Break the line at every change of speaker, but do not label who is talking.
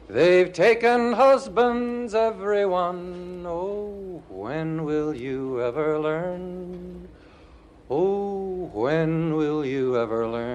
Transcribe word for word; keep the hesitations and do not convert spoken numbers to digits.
They've taken husbands, everyone. Oh, when will you ever learn? Oh, when will you ever learn?